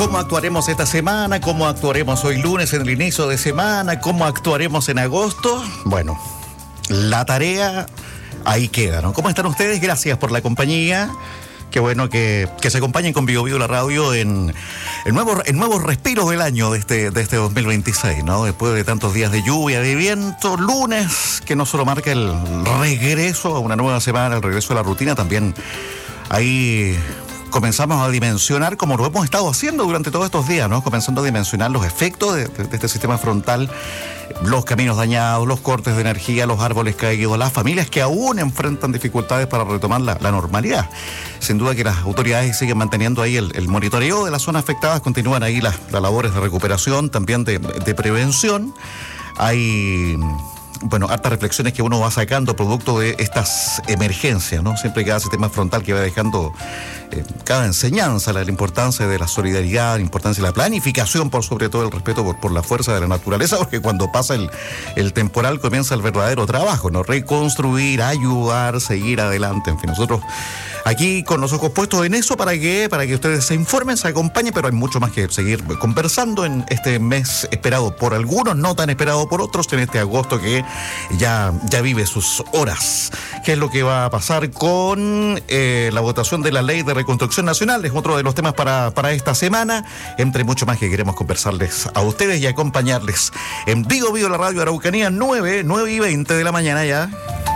¿Cómo actuaremos esta semana? ¿Cómo actuaremos hoy lunes en el inicio de semana? ¿Cómo actuaremos en agosto? Bueno, la tarea ahí queda, ¿no? ¿Cómo están ustedes? Gracias por la compañía. Qué bueno que se acompañen con Bio Bio la radio en nuevos respiros del año de este 2026, ¿no? Después de tantos días de lluvia, de viento, lunes, que no solo marca el regreso a una nueva semana, el regreso a la rutina, también ahí comenzamos a dimensionar, como lo hemos estado haciendo durante todos estos días, ¿no? Comenzando a dimensionar los efectos de este sistema frontal, los caminos dañados, los cortes de energía, los árboles caídos, las familias que aún enfrentan dificultades para retomar la normalidad. Sin duda que las autoridades siguen manteniendo ahí el monitoreo de las zonas afectadas, continúan ahí las labores de recuperación, también de prevención. Hay, bueno, hartas reflexiones que uno va sacando producto de estas emergencias, ¿no? Siempre cada sistema frontal que va dejando cada enseñanza, la importancia de la solidaridad, la importancia de la planificación, por sobre todo el respeto por la fuerza de la naturaleza, porque cuando pasa el temporal comienza el verdadero trabajo, ¿no? Reconstruir, ayudar, seguir adelante, en fin, nosotros aquí con los ojos puestos en eso para que ustedes se informen, se acompañen, pero hay mucho más que seguir conversando en este mes esperado por algunos, no tan esperado por otros, en este agosto que ya vive sus horas. ¿Qué es lo que va a pasar con la votación de la ley de reconstrucción nacional? Es otro de los temas para esta semana, entre mucho más que queremos conversarles a ustedes y acompañarles en Bio Bio la radio Araucanía 9:20 de la mañana ya.